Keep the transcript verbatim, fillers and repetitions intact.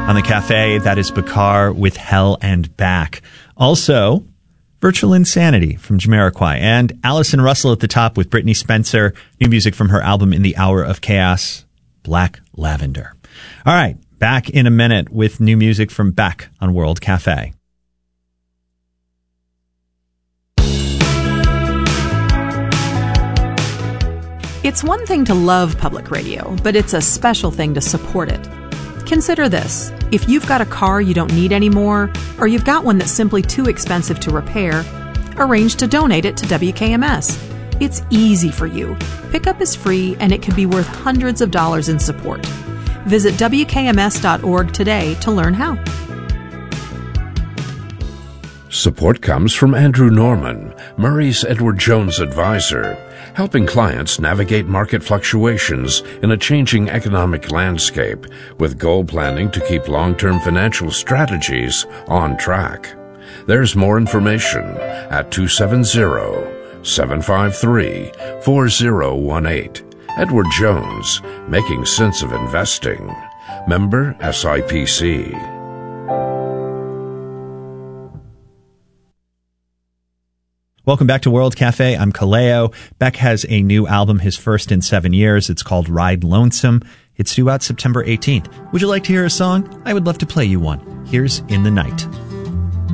On the cafe, that is Bakar with Hell and Back. Also, Virtual Insanity from Jamiroquai. And Allison Russell at the top with Brittany Spencer. New music from her album In the Hour of Chaos, Black Lavender. All right, back in a minute with new music from Beck on World Cafe. It's one thing to love public radio, but it's a special thing to support it. Consider this. If you've got a car you don't need anymore, or you've got one that's simply too expensive to repair, arrange to donate it to W K M S. It's easy for you. Pickup is free, and it could be worth hundreds of dollars in support. Visit W K M S dot org today to learn how. Support comes from Andrew Norman, Murray's Edward Jones advisor, helping clients navigate market fluctuations in a changing economic landscape with goal planning to keep long-term financial strategies on track. There's more information at two seven zero, seven five three, four zero one eight. Edward Jones, making sense of investing. Member S I P C. Welcome back to World Cafe. I'm Kaleo. Beck has a new album, his first in seven years. It's called Ride Lonesome. It's due out September eighteenth. Would you like to hear a song? I would love to play you one. Here's In the Night.